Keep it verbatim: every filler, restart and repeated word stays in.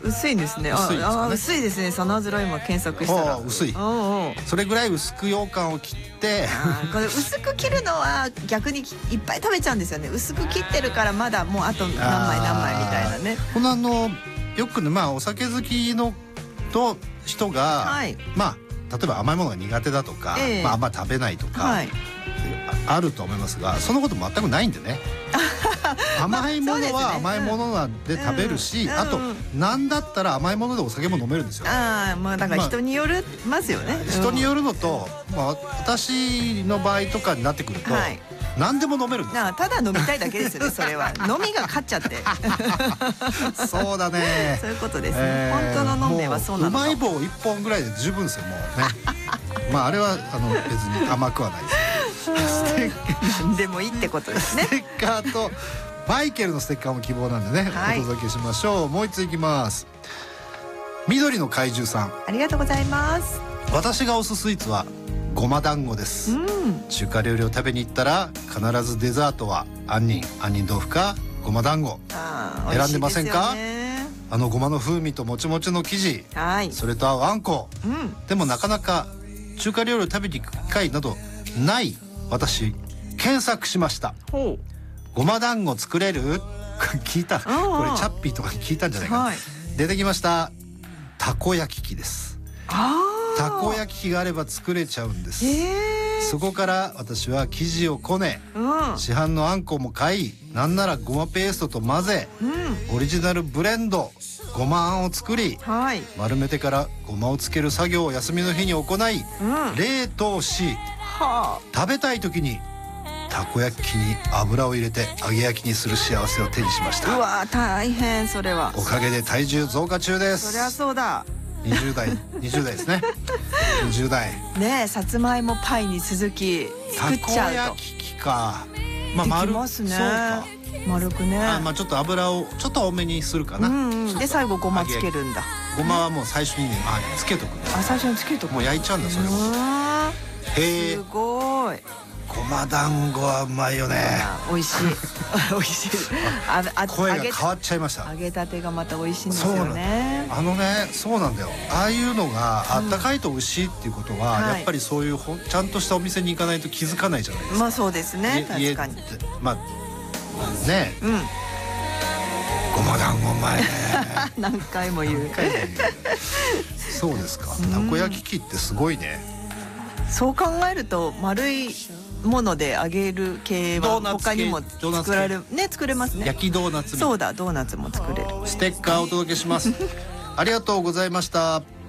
薄いんですね。 薄いですかね。 薄いですね。サナズラ今検索したら薄い。それぐらい薄く羊羹を切って、 これ薄く切るのは逆にいっぱい食べちゃうんですよね。薄く切ってるからまだもうあと何枚何枚みたいなね。 このあのよくね、まあお酒好きのと人が、はい、まあ例えば甘いものが苦手だとか、えー、まああんま食べないとか、はい、あると思いますが、そのこと全くないんでね。甘いものは甘いものなんで食べるし、あとなんだったら甘いものでお酒も飲めるんですよ。 ああ、まあだから人によるますよね。 人によるのと、まあ私の場合とかになってくると何でも飲めるんですよ。 ただ飲みたいだけですよね。それは飲みが勝っちゃって。 そうだね。 そういうことですね。本当の飲んではそうなの。 うまい棒一本ぐらいで十分ですよもうね。まああれはあの別に甘くはないです。 何でもいいってことですね。 ステッカーとマイケルのステッカーも希望なんでね、はい、お届けしましょう。もう一ついきます。緑の怪獣さん、 ありがとうございます。 私が推すスイーツはごま団子です、うん、中華料理を食べに行ったら必ずデザートは杏仁杏仁豆腐かごま団子選んでませんか？あのごまの風味ともちもちの生地、はい、それと合うあんこ、うん、でもなかなか中華料理を食べに行く機会などない私検索しました。ほう、ごま団子作れる？聞いた。これチャッピーとかに聞いたんじゃないかな、はい、出てきました。たこ焼き器です。たこ焼き器があれば作れちゃうんです。そこから私は生地をこね、うん、市販のあんこも買い、なんならごまペーストと混ぜ、うん、オリジナルブレンドごまあんを作り、はい、丸めてからごまをつける作業を休みの日に行い、うん、冷凍し、はあ、食べたい時にたこ焼きに油を入れて揚げ焼きにする幸せを手にしました。 うわ大変。それはおかげで体重増加中です。 そりゃそうだ。 にじゅう代にじゅう代ですね。にじゅう代ねえ、さつまいもパイに続き作っちゃうと。 たこ焼き器か。まあ丸できますね。そうか、丸くね。 あ、まあちょっと油をちょっと多めにするかな、うんうん、で最後ごまつけるんだ。 ごまはもう最初にね、あ、つけとくね。 あ、最初につけとく。 もう焼いちゃうんだそれは。 へえ、すごい。 ごま団子はうまいよね。 美味しい。美味しい。 ああ、声が変わっちゃいました。 揚げたてがまた美味しいんですよね。 あのね、そうなんだよ。ああいうのがあったかいと美味しいっていうことは、うん、やっぱりそういうほちゃんとしたお店に行かないと気づかないじゃないですか。 まあそうですね。確かに。 まあね。うん。ごま団子うまいね。 何回も言う。 何回も言う。そうですか。たこ焼き器ってすごいね。 そう考えると丸いもので揚げる系は他にも作られるね、作れますね。 焼きドーナツ。 そうだ、ドーナツも作れる。 ステッカーお届けします。ありがとうございました。